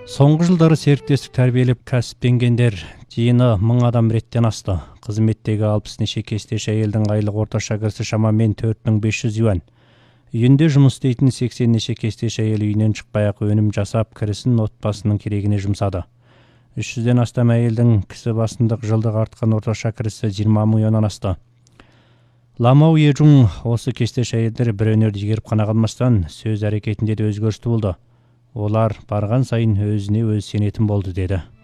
Соңғы жылдары серіктестік тәрбиелеп кәсіппенгендер жиыны 1000 адам реттен асты. Қызметтегі 60 неше кестеш әйелдің айлық орташа кірісі шамамен 4500 юан. Үйінде жұмыс істейтін 80 неше кестеш әйел үйінен шықпай-ақ өнім жасап, кірісін отбасының керегіне жұмсады. 300-ден астам әйелдің кісі басындық жылдық артқан орташа кірісі 20 мың юаннан асты. Ламау Ежун осы кестеш әйелдер бір өнерді игеріп қана қалмастан сөз әрекетінде де өзгерісті болды. Олар барған сайын өзіне өз сенетін болды деді.